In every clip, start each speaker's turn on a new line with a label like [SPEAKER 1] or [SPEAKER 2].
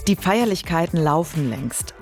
[SPEAKER 1] Die Feierlichkeiten laufen längst.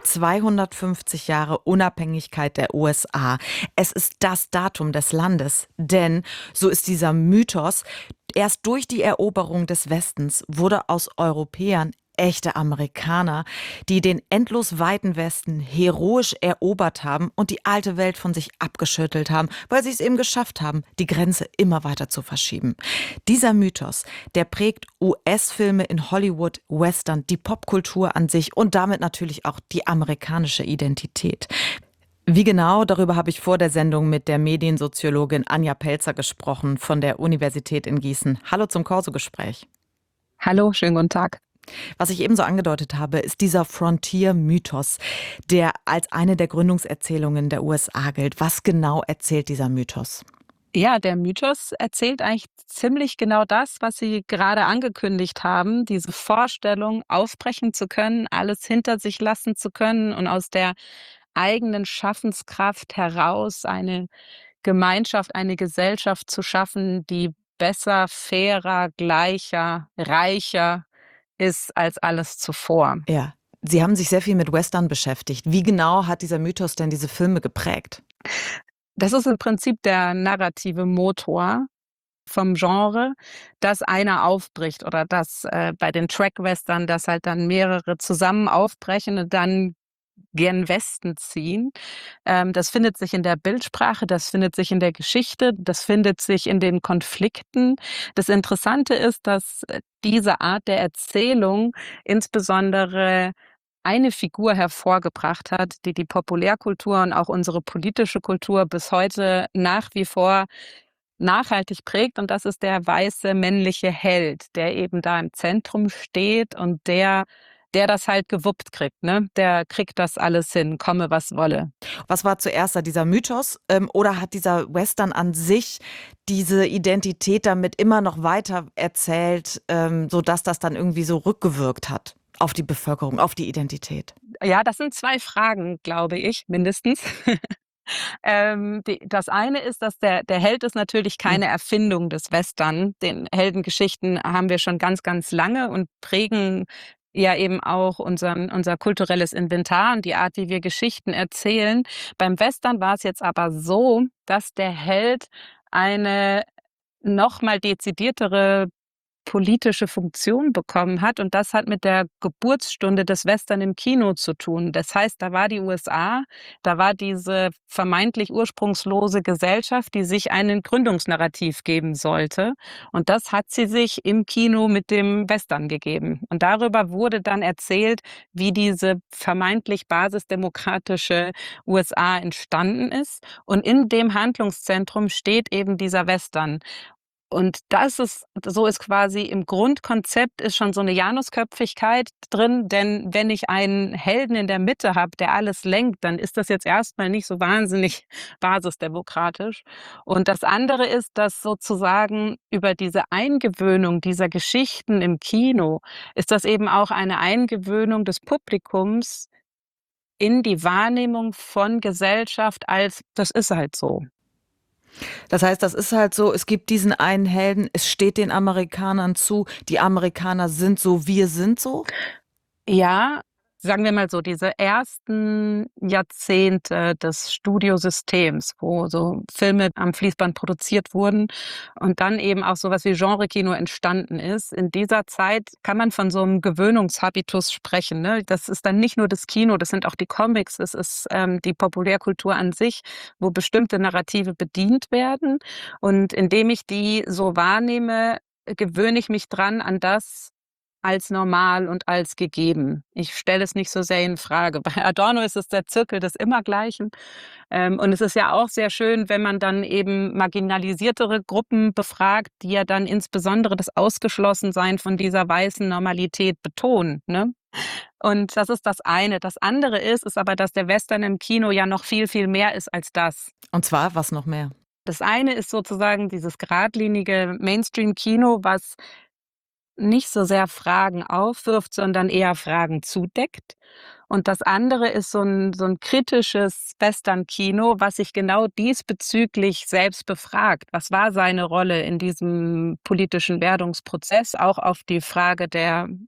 [SPEAKER 1] 250 Jahre Unabhängigkeit der USA. Es ist das Datum des Landes. Denn, so ist dieser Mythos, erst durch die Eroberung des Westens wurde aus Europäern echte Amerikaner, die den endlos weiten Westen heroisch erobert haben und die alte Welt von sich abgeschüttelt haben, weil sie es eben geschafft haben, die Grenze immer weiter zu verschieben. Dieser Mythos, der prägt US-Filme in Hollywood, Western, die Popkultur an sich und damit natürlich auch die amerikanische Identität. Wie genau, darüber habe ich vor der Sendung mit der Mediensoziologin Anja Pelzer gesprochen von der Universität in Gießen. Hallo zum Corso-Gespräch.
[SPEAKER 2] Hallo, schönen guten Tag.
[SPEAKER 1] Was ich eben so angedeutet habe, ist dieser Frontier-Mythos, der als eine der Gründungserzählungen der USA gilt. Was genau erzählt dieser Mythos?
[SPEAKER 2] Ja, der Mythos erzählt eigentlich ziemlich genau das, was Sie gerade angekündigt haben, diese Vorstellung, aufbrechen zu können, alles hinter sich lassen zu können und aus der eigenen Schaffenskraft heraus eine Gemeinschaft, eine Gesellschaft zu schaffen, die besser, fairer, gleicher, reicher ist als alles zuvor.
[SPEAKER 1] Ja, Sie haben sich sehr viel mit Western beschäftigt. Wie genau hat dieser Mythos denn diese Filme geprägt?
[SPEAKER 2] Das ist im Prinzip der narrative Motor vom Genre, dass einer aufbricht oder dass, bei den Track-Western, dass halt dann mehrere zusammen aufbrechen und dann gen Westen ziehen. Das findet sich in der Bildsprache, das findet sich in der Geschichte, das findet sich in den Konflikten. Das Interessante ist, dass, diese Art der Erzählung insbesondere eine Figur hervorgebracht hat, die die Populärkultur und auch unsere politische Kultur bis heute nach wie vor nachhaltig prägt, und das ist der weiße männliche Held, der eben da im Zentrum steht und der das halt gewuppt kriegt, ne? Der kriegt das alles hin, komme was wolle.
[SPEAKER 1] Was war zuerst da, dieser Mythos, oder hat dieser Western an sich diese Identität damit immer noch weiter erzählt, sodass das dann irgendwie so rückgewirkt hat auf die Bevölkerung, auf die Identität?
[SPEAKER 2] Ja, das sind 2 Fragen, glaube ich, mindestens. Das eine ist, dass der Held ist natürlich
[SPEAKER 1] Mhm.
[SPEAKER 2] keine Erfindung des Western. Den Heldengeschichten haben wir schon ganz, ganz lange und prägen ja eben auch unser kulturelles Inventar und die Art, wie wir Geschichten erzählen. Beim Western war es jetzt aber so, dass der Held eine noch mal dezidiertere politische Funktion bekommen hat, und das hat mit der Geburtsstunde des Western im Kino zu tun. Das heißt, da war die USA, da war diese vermeintlich ursprungslose Gesellschaft, die sich einen Gründungsnarrativ geben sollte, und das hat sie sich im Kino mit dem Western gegeben. Und darüber wurde dann erzählt, wie diese vermeintlich basisdemokratische USA entstanden ist, und in dem Handlungszentrum steht eben dieser Western. Und das ist so ist quasi im Grundkonzept ist schon so 'ne Janusköpfigkeit drin, denn wenn ich einen Helden in der Mitte habe, der alles lenkt, dann ist das jetzt erst mal nicht so wahnsinnig basisdemokratisch. Und das andere ist, dass sozusagen über diese Eingewöhnung dieser Geschichten im Kino ist das eben auch eine Eingewöhnung des Publikums in die Wahrnehmung von Gesellschaft als: „Das ist halt so."
[SPEAKER 1] Das heißt, das ist halt so, es gibt diesen einen Helden, es steht den Amerikanern zu, die Amerikaner sind so, wir sind so?
[SPEAKER 2] Ja, sagen wir mal so, diese ersten Jahrzehnte des Studiosystems, wo so Filme am Fließband produziert wurden und dann eben auch so was wie Genrekino entstanden ist. In dieser Zeit kann man von so 'nem Gewöhnungshabitus sprechen, ne? Das ist dann nicht nur das Kino, das sind auch die Comics, es ist, die Populärkultur an sich, wo bestimmte Narrative bedient werden. Und indem ich die so wahrnehme, gewöhne ich mich dran an das als normal und als gegeben. Ich stelle es nicht so sehr in Frage. Bei Adorno ist es der Zirkel des Immergleichen. Und es ist ja auch sehr schön, wenn man dann eben marginalisiertere Gruppen befragt, die ja dann insbesondere das Ausgeschlossensein von dieser weißen Normalität betonen, ne? Und das ist das eine. Das andere ist aber, dass der Western im Kino ja noch viel, viel mehr ist als das.
[SPEAKER 1] Und zwar, was noch mehr?
[SPEAKER 2] Das eine ist sozusagen dieses geradlinige Mainstream-Kino, was nicht so sehr Fragen aufwirft, sondern eher Fragen zudeckt. Und das andere ist so 'n kritisches Western-Kino, was sich genau diesbezüglich selbst befragt. Was war seine Rolle in diesem politischen Werdungsprozess? Auch auf die Frage der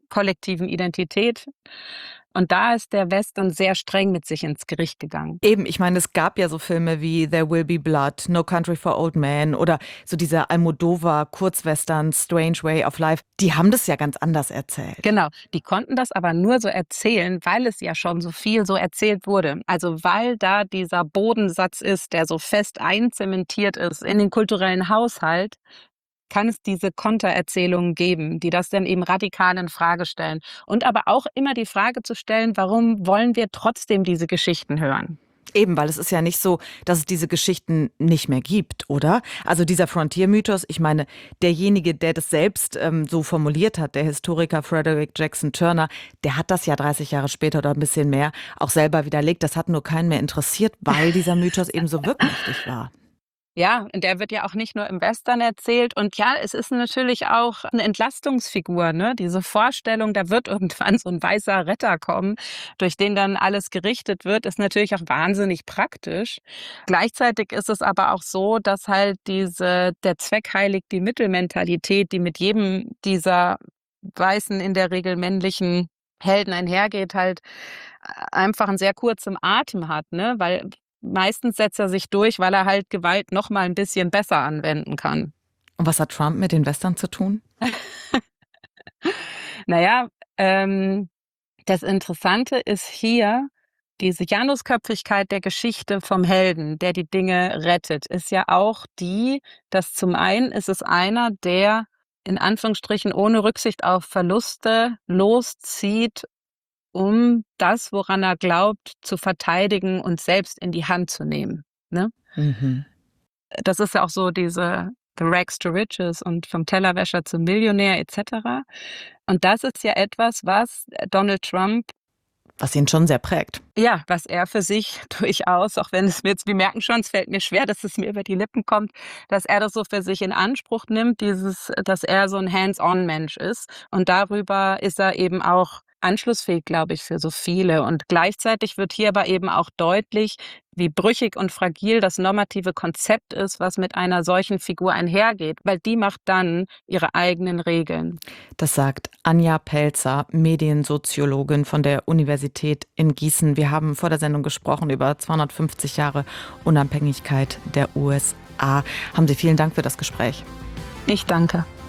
[SPEAKER 2] kollektiven Identität. Und da ist der Western sehr streng mit sich ins Gericht gegangen.
[SPEAKER 1] Eben, ich meine, es gab ja so Filme wie There Will Be Blood, No Country for Old Men oder so diese Almodovar-Kurzwestern, Strange Way of Life. Die haben das ja ganz anders erzählt.
[SPEAKER 2] Genau, die konnten das aber nur so erzählen, weil es ja schon so viel so erzählt wurde. Also weil da dieser Bodensatz ist, der so fest einzementiert ist in den kulturellen Haushalt, kann es diese Kontererzählungen geben, die das dann eben radikal in Frage stellen. Und aber auch immer die Frage zu stellen, warum wollen wir trotzdem diese Geschichten hören?
[SPEAKER 1] Eben, weil es ist ja nicht so, dass es diese Geschichten nicht mehr gibt, oder? Also dieser Frontier-Mythos, ich meine, derjenige, der das selbst so formuliert hat, der Historiker Frederick Jackson Turner, der hat das ja 30 Jahre später oder ein bisschen mehr auch selber widerlegt. Das hat nur keinen mehr interessiert, weil dieser Mythos eben so wirkmächtig war.
[SPEAKER 2] Ja, und der wird ja auch nicht nur im Western erzählt. Und ja, es ist natürlich auch eine Entlastungsfigur, ne? Diese Vorstellung, da wird irgendwann so ein weißer Retter kommen, durch den dann alles gerichtet wird, ist natürlich auch wahnsinnig praktisch. Gleichzeitig ist es aber auch so, dass halt der Zweck heiligt die Mittel-Mentalität, die mit jedem dieser weißen, in der Regel männlichen Helden einhergeht, halt einfach einen sehr kurzen Atem hat, ne? Weil meistens setzt er sich durch, weil er halt Gewalt noch mal ein bisschen besser anwenden kann.
[SPEAKER 1] Und was hat Trump mit den Western zu tun?
[SPEAKER 2] Na ja, das Interessante ist hier, diese Janusköpfigkeit der Geschichte vom Helden, der die Dinge rettet, ist ja auch die, dass zum einen ist es einer, der in Anführungsstrichen ohne Rücksicht auf Verluste loszieht, um das, woran er glaubt, zu verteidigen und selbst in die Hand zu nehmen, ne?
[SPEAKER 1] Mhm.
[SPEAKER 2] Das ist ja auch so diese „The Rags to Riches“ und „Vom Tellerwäscher zum Millionär“ et cetera. Und das ist ja etwas, was Donald Trump
[SPEAKER 1] Was ihn schon sehr prägt.
[SPEAKER 2] ja, was er für sich durchaus, auch wenn es mir jetzt wir merken schon, es fällt mir schwer, dass es mir über die Lippen kommt, dass er das so für sich in Anspruch nimmt, dass er so 'n Hands-on-Mensch ist. Und darüber ist er eben auch anschlussfähig, glaube ich, für so viele. Und gleichzeitig wird hier aber eben auch deutlich, wie brüchig und fragil das normative Konzept ist, was mit einer solchen Figur einhergeht, weil die macht dann ihre eigenen Regeln.
[SPEAKER 1] Das sagt Anja Pelzer, Mediensoziologin von der Universität in Gießen. Wir haben vor der Sendung gesprochen über 250 Jahre Unabhängigkeit der USA. Haben Sie vielen Dank für das Gespräch.
[SPEAKER 2] Ich danke.